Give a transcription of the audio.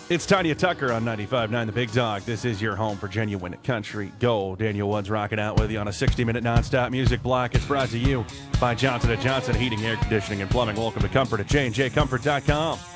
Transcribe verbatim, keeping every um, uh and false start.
It's Tanya Tucker on ninety-five point nine The Big Dog. This is your home for genuine country gold. Daniel Woods rocking out with you on a sixty-minute nonstop music block. It's brought to you by Johnson and Johnson Heating, Air Conditioning, and Plumbing. Welcome to Comfort at J and J Comfort dot com.